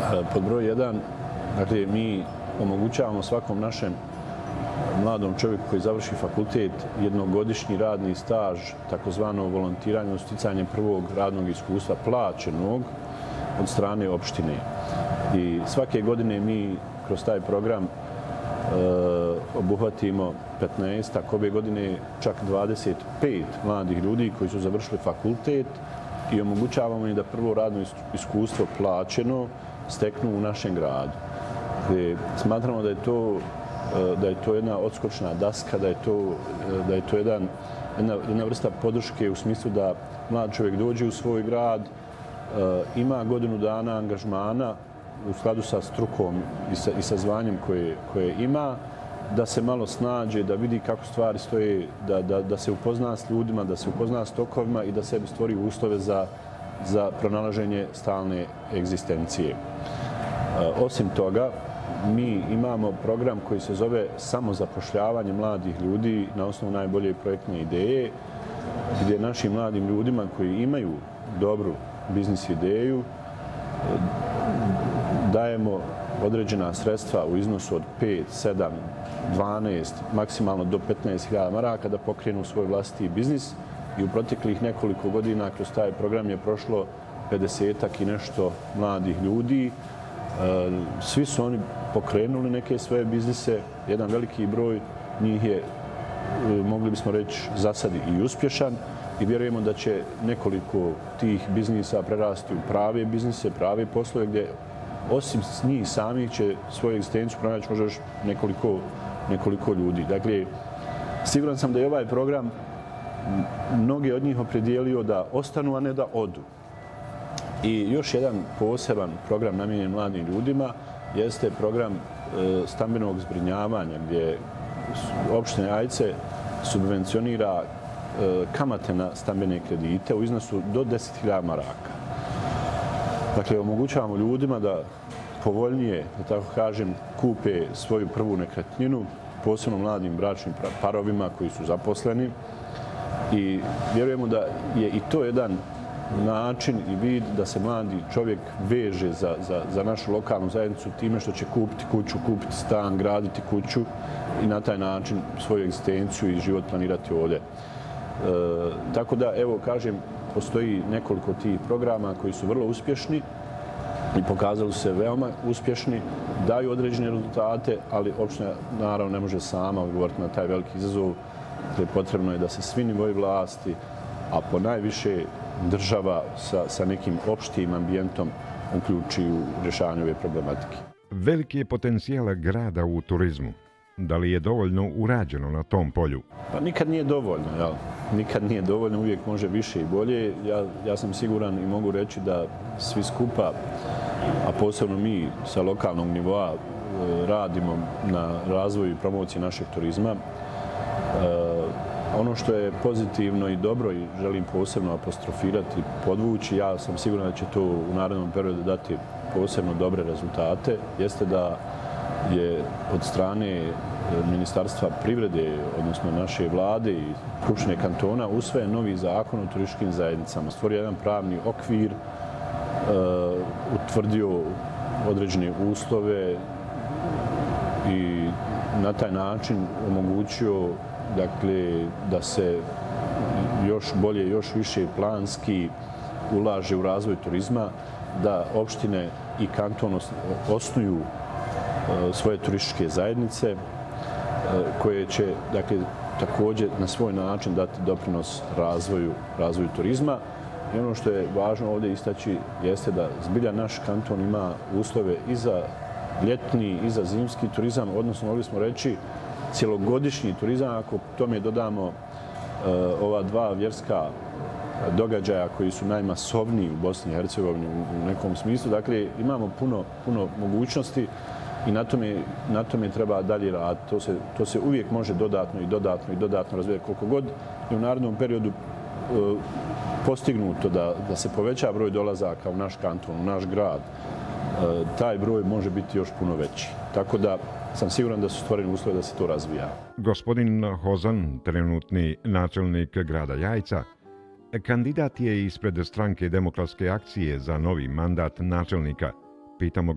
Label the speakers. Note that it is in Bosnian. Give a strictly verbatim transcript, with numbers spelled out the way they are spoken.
Speaker 1: Pod broj jedan, dakle, mi omogućavamo svakom našem mladom čovjeku koji završi fakultet jednogodišnji radni staž, takozvano volontiranje, sticanje prvog radnog iskustva plaćenog od strane opštine. I svake godine mi kroz taj program e, obuhvatimo petnaest, tako ove godine čak dvadeset pet mladih ljudi koji su završili fakultet i omogućavamo im da prvo radno iskustvo plaćeno steknu u našem gradu. Dakle, smatramo da je to da je to jedna odskočna daska, da je to, da je to jedan, jedna, jedna vrsta podrške u smislu da mlad čovjek dođe u svoj grad, ima godinu dana angažmana u skladu sa strukom i sa, i sa zvanjem koje, koje ima, da se malo snađe, da vidi kako stvari stoje, da, da, da se upozna s ljudima, da se upozna s tokovima i da sebi stvori uslove za, za pronalaženje stalne egzistencije. Osim toga, mi imamo program koji se zove samozapošljavanje mladih ljudi na osnovu najbolje projektne ideje, gdje našim mladim ljudima koji imaju dobru biznis ideju dajemo određena sredstva u iznosu od pet, sedam, dvanaest, maksimalno do petnaest hiljada maraka da pokrenu svoj vlastiti biznis i u proteklih nekoliko godina kroz taj program je prošlo pedesetak i nešto mladih ljudi. Svi su oni pokrenuli neke svoje biznise, jedan veliki broj njih je, mogli bismo reći, za sad i uspješan i vjerujemo da će nekoliko tih biznisa prerasti u prave biznise, prave poslove gdje osim njih samih će svoju egzistenciju pronaći možda još nekoliko, nekoliko ljudi. Dakle, siguran sam da je ovaj program mnogi od njih opredijelio da ostanu, a ne da odu. I još jedan poseban program namijenjen mladim ljudima jeste program stambenog zbrinjavanja gdje opština Jajce subvencionira kamate na stambene kredite u iznosu do deset hiljada maraka. Dakle, omogućavamo ljudima da povoljnije, da tako kažem, kupe svoju prvu nekretninu, posebno mladim bračnim parovima koji su zaposleni. I vjerujemo da je i to jedan način i vid da se mladi čovjek veže za, za, za našu lokalnu zajednicu time što će kupiti kuću, kupiti stan, graditi kuću i na taj način svoju egzistenciju i život planirati ovdje. E, tako da, evo, kažem, postoji nekoliko tih programa koji su vrlo uspješni i pokazali se veoma uspješni, daju određene rezultate, ali opština naravno ne može sama odgovoriti na taj veliki izazov. Dakle, potrebno je da se svi nivoji vlasti, a po najviše država sa, sa nekim opštim ambijentom uključi u rješavanju ove problematike.
Speaker 2: Veliki je potencijal grada u turizmu. Da li je dovoljno urađeno na tom polju?
Speaker 1: Pa nikad nije dovoljno, jel? Nikad nije dovoljno, uvijek može više i bolje. Ja, ja sam siguran i mogu reći da svi skupa, a posebno mi sa lokalnog nivoa, radimo na razvoju i promociji našeg turizma. Ono što je pozitivno i dobro i želim posebno apostrofirati, podvući, ja sam siguran da će to u narednom periodu dati posebno dobre rezultate, jeste da je od strane Ministarstva privrede, odnosno naše vlade i Skupštine kantona, usvojen novi zakon o turističkim zajednicama. Stvorio jedan pravni okvir, utvrdio određene uslove i na taj način omogućio dakle, da se još bolje, još više planski ulaže u razvoj turizma, da opštine i kanton osnuju svoje turističke zajednice koje će, dakle, također na svoj način dati doprinos razvoju, razvoju turizma. I ono što je važno ovdje istaći jeste da zbilja naš kanton ima uslove i za ljetni i za zimski turizam, odnosno mogli smo reći cjelogodišnji turizam, ako tome dodamo uh, ova dva vjerska događaja koji su najmasovniji u Bosni i Hercegovini u nekom smislu. Dakle, imamo puno, puno mogućnosti i na tome, na tome treba dalje raditi. To se, to se uvijek može dodatno i dodatno i dodatno razvijati koliko god i u narednom periodu uh, postignuto da, da se poveća broj dolazaka u naš kanton, u naš grad. Uh, taj broj može biti još puno veći. Tako da sam siguran da su stvoreni uslovi da se to razvija.
Speaker 2: Gospodin Hozan, trenutni načelnik grada Jajca, kandidat je ispred stranke Demokratske akcije za novi mandat načelnika. Pitamo